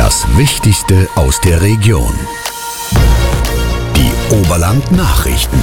Das Wichtigste aus der Region. Die Oberland-Nachrichten.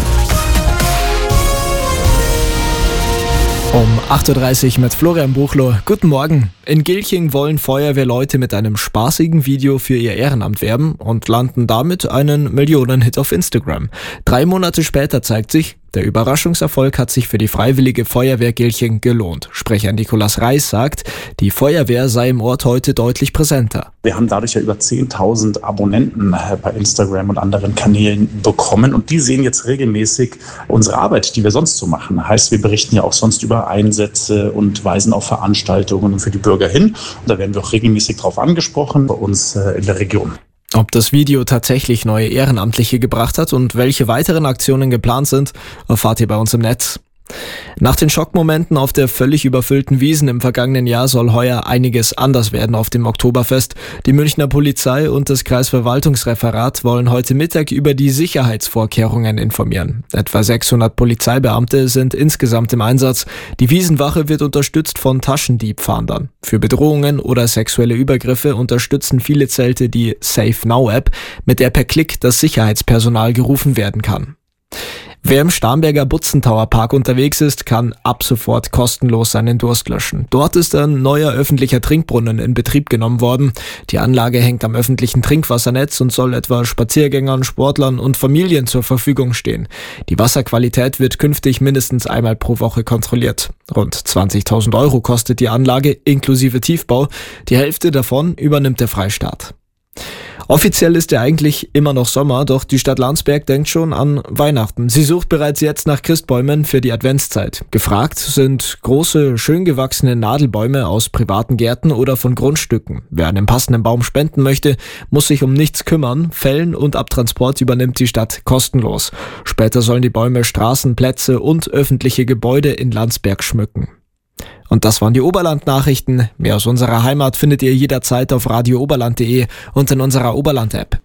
Um 8.30 Uhr mit Florian Buchloh. Guten Morgen. In Gilching wollen Feuerwehrleute mit einem spaßigen Video für ihr Ehrenamt werben und landen damit einen Millionenhit auf Instagram. 3 Monate später zeigt sich, der Überraschungserfolg hat sich für die Freiwillige Feuerwehr Gilching gelohnt. Sprecher Nikolaus Reis sagt, die Feuerwehr sei im Ort heute deutlich präsenter. Wir haben dadurch ja über 10.000 Abonnenten bei Instagram und anderen Kanälen bekommen und die sehen jetzt regelmäßig unsere Arbeit, die wir sonst so machen. Heißt, wir berichten ja auch sonst über Einsätze und weisen auf Veranstaltungen für die Bürger hin. Und da werden wir auch regelmäßig drauf angesprochen bei uns in der Region. Ob das Video tatsächlich neue Ehrenamtliche gebracht hat und welche weiteren Aktionen geplant sind, erfahrt ihr bei uns im Netz. Nach den Schockmomenten auf der völlig überfüllten Wiesn im vergangenen Jahr soll heuer einiges anders werden auf dem Oktoberfest. Die Münchner Polizei und das Kreisverwaltungsreferat wollen heute Mittag über die Sicherheitsvorkehrungen informieren. Etwa 600 Polizeibeamte sind insgesamt im Einsatz. Die Wiesenwache wird unterstützt von Taschendiebfahndern. Für Bedrohungen oder sexuelle Übergriffe unterstützen viele Zelte die Safe Now App, mit der per Klick das Sicherheitspersonal gerufen werden kann. Wer im Starnberger Butzentauer Park unterwegs ist, kann ab sofort kostenlos seinen Durst löschen. Dort ist ein neuer öffentlicher Trinkbrunnen in Betrieb genommen worden. Die Anlage hängt am öffentlichen Trinkwassernetz und soll etwa Spaziergängern, Sportlern und Familien zur Verfügung stehen. Die Wasserqualität wird künftig mindestens einmal pro Woche kontrolliert. Rund 20.000 € kostet die Anlage inklusive Tiefbau. Die Hälfte davon übernimmt der Freistaat. Offiziell ist ja eigentlich immer noch Sommer, doch die Stadt Landsberg denkt schon an Weihnachten. Sie sucht bereits jetzt nach Christbäumen für die Adventszeit. Gefragt sind große, schön gewachsene Nadelbäume aus privaten Gärten oder von Grundstücken. Wer einen passenden Baum spenden möchte, muss sich um nichts kümmern. Fällen und Abtransport übernimmt die Stadt kostenlos. Später sollen die Bäume Straßen, Plätze und öffentliche Gebäude in Landsberg schmücken. Und das waren die Oberland-Nachrichten. Mehr aus unserer Heimat findet ihr jederzeit auf radiooberland.de und in unserer Oberland-App.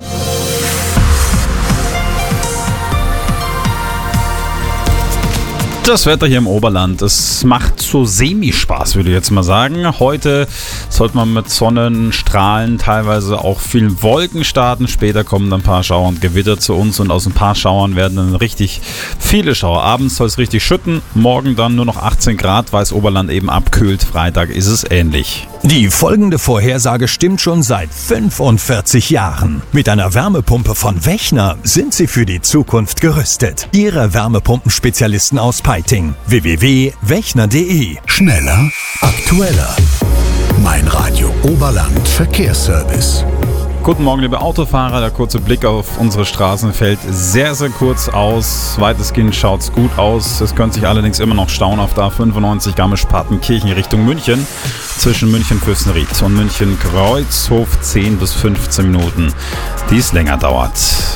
Das Wetter hier im Oberland, es macht so semi-Spaß, würde ich jetzt mal sagen. Heute sollte man mit Sonnenstrahlen, teilweise auch vielen Wolken starten. Später kommen dann ein paar Schauer und Gewitter zu uns und aus ein paar Schauern werden dann richtig viele Schauer. Abends soll es richtig schütten, morgen dann nur noch 18 Grad, weil das Oberland eben abkühlt. Freitag ist es ähnlich. Die folgende Vorhersage stimmt schon seit 45 Jahren. Mit einer Wärmepumpe von Wechner sind Sie für die Zukunft gerüstet. Ihre Wärmepumpenspezialisten aus Peiting. www.wechner.de. Schneller, aktueller. Mein Radio Oberland Verkehrsservice. Guten Morgen, liebe Autofahrer. Der kurze Blick auf unsere Straßen fällt sehr, sehr kurz aus. Weitestgehend schaut es gut aus. Es könnte sich allerdings immer noch stauen auf der A95 Garmisch-Partenkirchen Richtung München. Zwischen München-Fürstenried und München-Kreuzhof 10 bis 15 Minuten, die es länger dauert.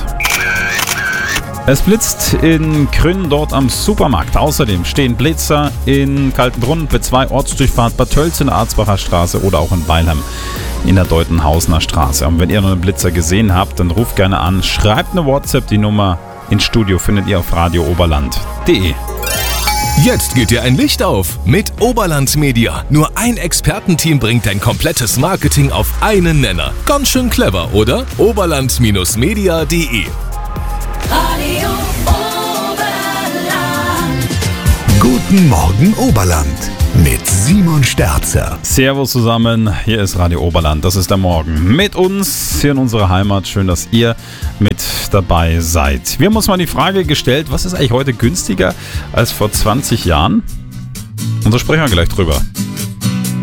Es blitzt in Krünn dort am Supermarkt. Außerdem stehen Blitzer in Kaltenbrunn, B2 Ortsdurchfahrt Bad Tölz in der Arzbacher Straße oder auch in Weilheim in der Deutenhausener Straße. Und wenn ihr noch einen Blitzer gesehen habt, dann ruft gerne an, schreibt eine WhatsApp, die Nummer ins Studio findet ihr auf radiooberland.de. Jetzt geht dir ein Licht auf mit Oberland Media. Nur ein Expertenteam bringt dein komplettes Marketing auf einen Nenner. Ganz schön clever, oder? Oberland-media.de. Radio Oberland. Guten Morgen Oberland mit Simon Sterzer. Servus zusammen, hier ist Radio Oberland, das ist der Morgen mit uns hier in unserer Heimat. Schön, dass ihr mit dabei seid. Wir haben uns mal die Frage gestellt, was ist eigentlich heute günstiger als vor 20 Jahren? Und da sprechen wir gleich drüber.